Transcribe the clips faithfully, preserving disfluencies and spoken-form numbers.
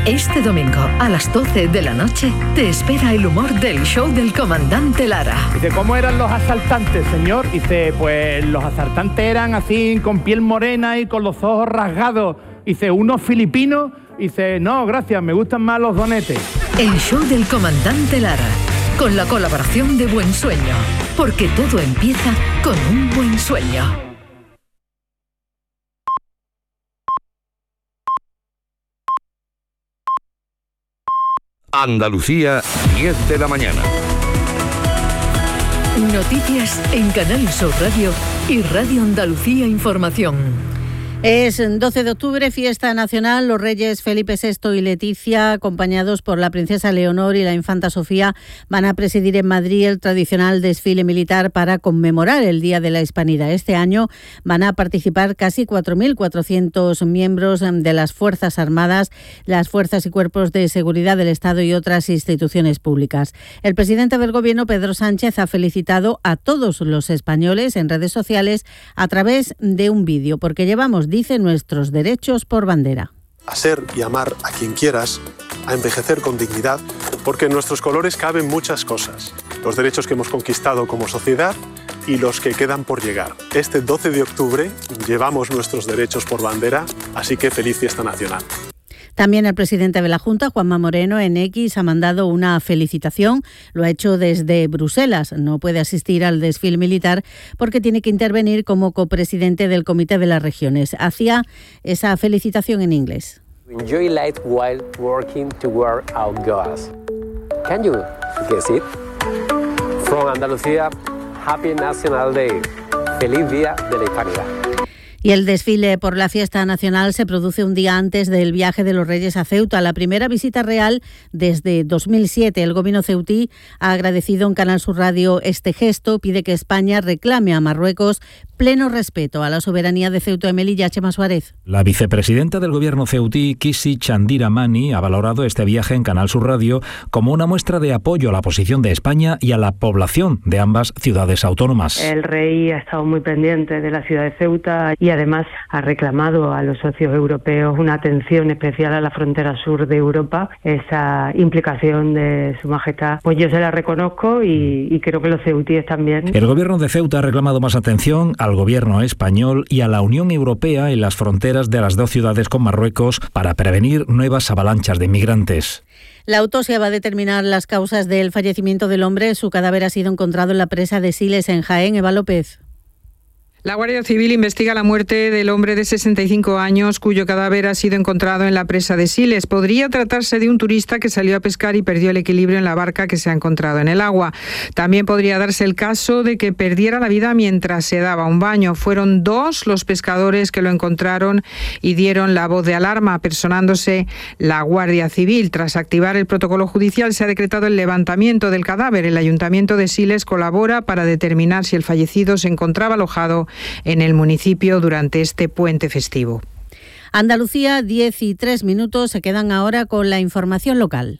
Este domingo a las doce de la noche te espera el humor del show del comandante Lara. Dice, ¿cómo eran los asaltantes, señor? Dice, pues los asaltantes eran así, con piel morena y con los ojos rasgados. Dice, ¿unos filipinos? Dice, no, gracias, me gustan más los donetes. El show del comandante Lara, con la colaboración de Buen Sueño, porque todo empieza con un buen sueño. Andalucía, diez de la mañana. Noticias en Canal Sur Radio y Radio Andalucía Información. Es doce de octubre, fiesta nacional. Los reyes Felipe sexto y Leticia, acompañados por la princesa Leonor y la infanta Sofía, van a presidir en Madrid el tradicional desfile militar para conmemorar el Día de la Hispanidad. Este año van a participar casi cuatro mil cuatrocientos miembros de las Fuerzas Armadas, las fuerzas y cuerpos de seguridad del Estado y otras instituciones públicas. El presidente del Gobierno, Pedro Sánchez, ha felicitado a todos los españoles en redes sociales a través de un vídeo, porque llevamos, dice, nuestros derechos por bandera. A ser y amar a quien quieras, a envejecer con dignidad, porque en nuestros colores caben muchas cosas. Los derechos que hemos conquistado como sociedad y los que quedan por llegar. Este doce de octubre llevamos nuestros derechos por bandera, así que feliz fiesta nacional. También el presidente de la Junta, Juanma Moreno, en X ha mandado una felicitación. Lo ha hecho desde Bruselas. No puede asistir al desfile militar porque tiene que intervenir como copresidente del Comité de las Regiones. Hacía esa felicitación en inglés. Enjoy life while working toward our goals. Can you guess it? From Andalucía, Happy National Day. Feliz Día de la Hispanidad. Y el desfile por la fiesta nacional se produce un día antes del viaje de los Reyes a Ceuta, la primera visita real desde dos mil siete. El gobierno ceutí ha agradecido en Canal Sur Radio este gesto, pide que España reclame a Marruecos pleno respeto a la soberanía de Ceuta y Melilla. Chema Suárez. La vicepresidenta del gobierno ceutí, Kisi Chandiramani, ha valorado este viaje en Canal Sur Radio como una muestra de apoyo a la posición de España y a la población de ambas ciudades autónomas. El rey ha estado muy pendiente de la ciudad de Ceuta y además ha reclamado a los socios europeos una atención especial a la frontera sur de Europa. Esa implicación de Su Majestad, pues yo se la reconozco y, y creo que los ceutíes también. El gobierno de Ceuta ha reclamado más atención al gobierno español y a la Unión Europea en las fronteras de las dos ciudades con Marruecos para prevenir nuevas avalanchas de inmigrantes. La autopsia va a determinar las causas del fallecimiento del hombre. Su cadáver ha sido encontrado en la presa de Siles, en Jaén. Eva López. La Guardia Civil investiga la muerte del hombre de sesenta y cinco años cuyo cadáver ha sido encontrado en la presa de Siles. Podría tratarse de un turista que salió a pescar y perdió el equilibrio en la barca que se ha encontrado en el agua. También podría darse el caso de que perdiera la vida mientras se daba un baño. Fueron dos los pescadores que lo encontraron y dieron la voz de alarma, personándose la Guardia Civil. Tras activar el protocolo judicial, se ha decretado el levantamiento del cadáver. El Ayuntamiento de Siles colabora para determinar si el fallecido se encontraba alojado en el municipio durante este puente festivo. Andalucía, diez y tres minutos, se quedan ahora con la información local.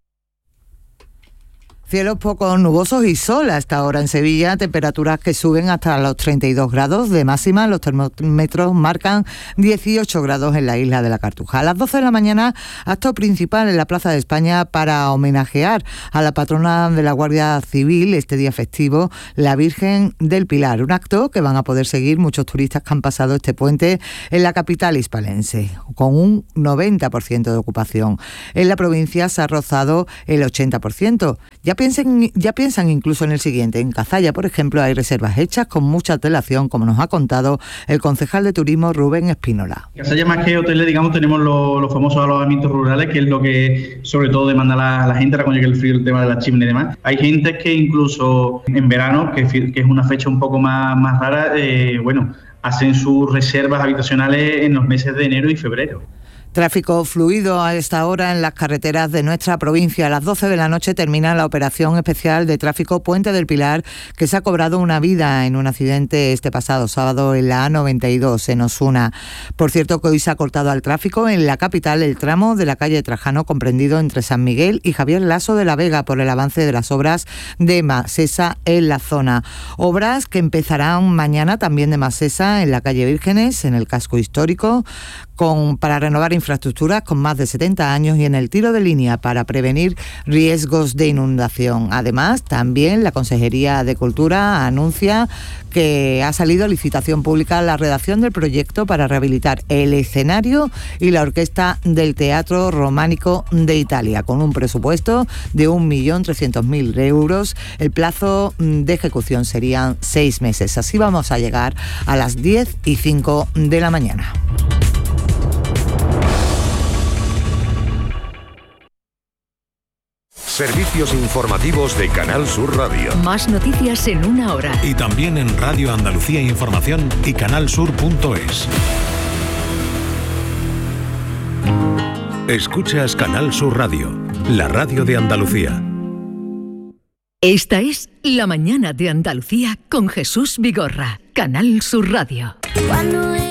Cielos poco nubosos y sol hasta ahora en Sevilla, temperaturas que suben hasta los treinta y dos grados de máxima. Los termómetros marcan dieciocho grados en la isla de la Cartuja. A las doce de la mañana, acto principal en la Plaza de España para homenajear a la patrona de la Guardia Civil este día festivo, la Virgen del Pilar. Un acto que van a poder seguir muchos turistas que han pasado este puente en la capital hispalense, con un noventa por ciento de ocupación. En la provincia se ha rozado el ochenta por ciento. Ya piensen, ya piensan incluso en el siguiente. En Cazalla, por ejemplo, hay reservas hechas con mucha antelación, como nos ha contado el concejal de turismo Rubén Espínola. En Cazalla, más que hoteles, digamos, tenemos los, los famosos alojamientos rurales, que es lo que sobre todo demanda la, la gente, ahora cuando llega el frío, el tema de las chimeneas y demás. Hay gente que incluso en verano, que, que es una fecha un poco más, más rara, eh, bueno, hacen sus reservas habitacionales en los meses de enero y febrero. Tráfico fluido a esta hora en las carreteras de nuestra provincia. A las doce de la noche termina la operación especial de tráfico Puente del Pilar, que se ha cobrado una vida en un accidente este pasado sábado en la A noventa y dos en Osuna. Por cierto, que hoy se ha cortado al tráfico en la capital el tramo de la calle Trajano comprendido entre San Miguel y Javier Laso de la Vega por el avance de las obras de Masesa en la zona. Obras que empezarán mañana también de Masesa en la calle Vírgenes, en el casco histórico, con para renovar infraestructuras infraestructuras con más de setenta años y en el tiro de línea para prevenir riesgos de inundación. Además, también la Consejería de Cultura anuncia que ha salido a licitación pública la redacción del proyecto para rehabilitar el escenario y la orquesta del Teatro Románico de Italia, con un presupuesto de un millón trescientos mil euros. El plazo de ejecución serían seis meses. Así vamos a llegar a las diez y cinco de la mañana. Servicios informativos de Canal Sur Radio. Más noticias en una hora. Y también en Radio Andalucía Información y canalsur punto es. Escuchas Canal Sur Radio, la radio de Andalucía. Esta es La Mañana de Andalucía con Jesús Vigorra, Canal Sur Radio.